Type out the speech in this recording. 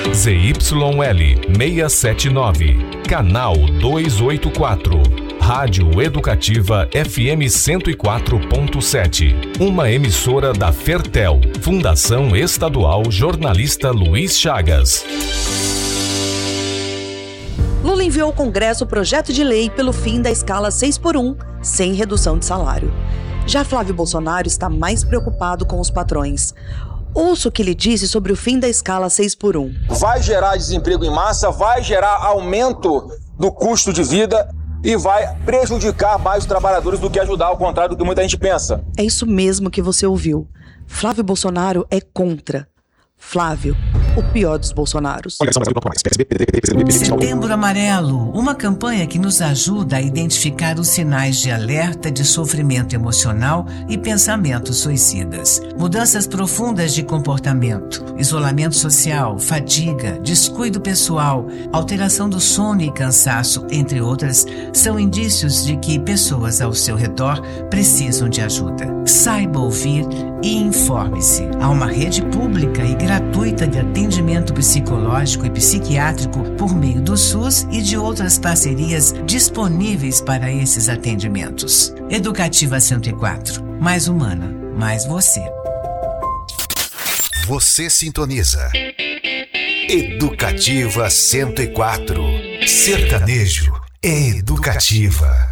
ZYL 679, canal 284, Rádio Educativa FM 104.7, uma emissora da Fertel, Fundação Estadual Jornalista Luiz Chagas. Lula enviou ao Congresso o projeto de lei pelo fim da escala 6x1, sem redução de salário. Já Flávio Bolsonaro está mais preocupado com os patrões. Ouça o que ele disse sobre o fim da escala 6x1. Vai gerar desemprego em massa, vai gerar aumento do custo de vida e vai prejudicar mais os trabalhadores do que ajudar, ao contrário do que muita gente pensa. É isso mesmo que você ouviu. Flávio Bolsonaro é contra. Flávio, o pior dos Bolsonaros. Setembro Amarelo, uma campanha que nos ajuda a identificar os sinais de alerta de sofrimento emocional e pensamentos suicidas. Mudanças profundas de comportamento, isolamento social, fadiga, descuido pessoal, alteração do sono e cansaço, entre outras, são indícios de que pessoas ao seu redor precisam de ajuda. Saiba ouvir e informe-se. Há uma rede pública e gratuita de atendimento psicológico e psiquiátrico por meio do SUS e de outras parcerias disponíveis para esses atendimentos. Educativa 104. Mais humana, mais você. Você sintoniza. Educativa 104. Sertanejo é educativa.